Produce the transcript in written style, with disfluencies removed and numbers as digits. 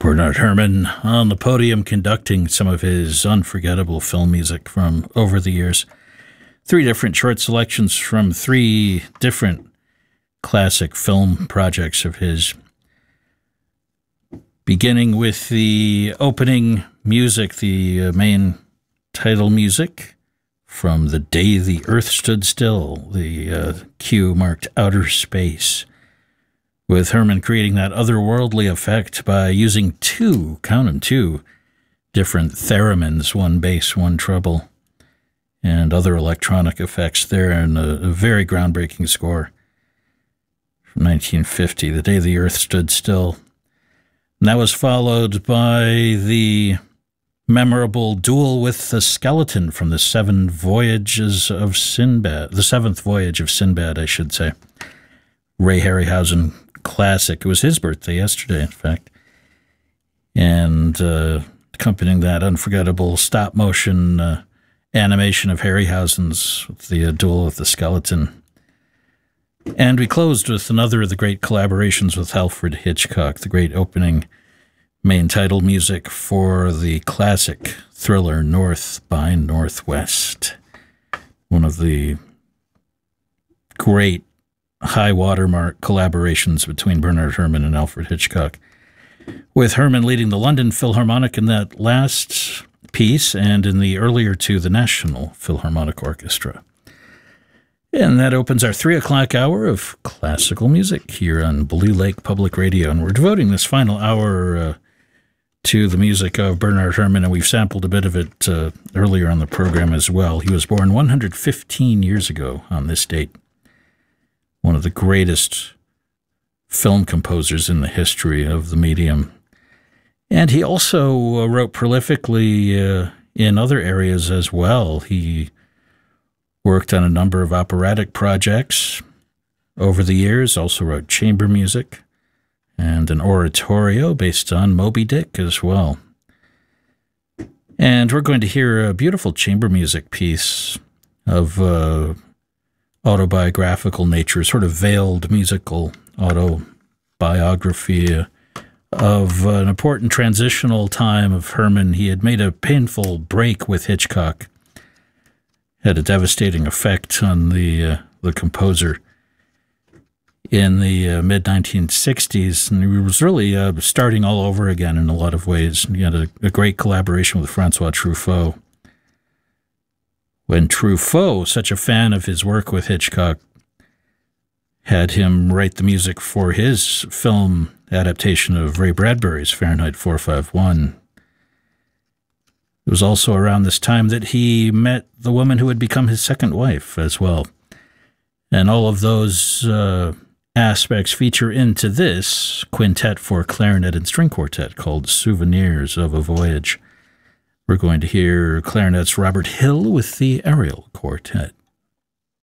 Bernard Herrmann on the podium conducting some of his unforgettable film music from over the years. 3 different short selections from 3 different classic film projects of his. Beginning with the opening music, the main title music from The Day the Earth Stood Still. The cue marked outer space, with Herrmann creating that otherworldly effect by using 2 different theremins, 1 bass, 1 treble, and other electronic effects there, and a very groundbreaking score from 1950, The Day the Earth Stood Still. And that was followed by the memorable Duel with the Skeleton from the 7 Voyages of Sinbad, the 7th Voyage of Sinbad, I should say. Ray Harryhausen classic. It was his birthday yesterday, in fact. And accompanying that unforgettable stop-motion animation of Harryhausen's, the Duel with the Skeleton. And we closed with another of the great collaborations with Alfred Hitchcock, the great opening main title music for the classic thriller North by Northwest. One of the great high watermark collaborations between Bernard Herrmann and Alfred Hitchcock, with Herrmann leading the London Philharmonic in that last piece, and in the earlier 2, the National Philharmonic Orchestra. And that opens our 3 o'clock hour of classical music here on Blue Lake Public Radio. And we're devoting this final hour to the music of Bernard Herrmann, and we've sampled a bit of it earlier on the program as well. He was born 115 years ago on this date. One of the greatest film composers in the history of the medium. And he also wrote prolifically in other areas as well. He worked on a number of operatic projects over the years, also wrote chamber music and an oratorio based on Moby Dick as well. And we're going to hear a beautiful chamber music piece of autobiographical nature, sort of veiled musical autobiography of an important transitional time of Herrmann. He had made a painful break with Hitchcock, had a devastating effect on the composer in the mid-1960s, and he was really starting all over again in a lot of ways. He had a great collaboration with Francois Truffaut. When Truffaut, such a fan of his work with Hitchcock, had him write the music for his film adaptation of Ray Bradbury's Fahrenheit 451. It was also around this time that he met the woman who would become his second wife as well. And all of those aspects feature into this quintet for clarinet and string quartet called Souvenirs of a Voyage. We're going to hear clarinet's Robert Hill with the Ariel Quartet.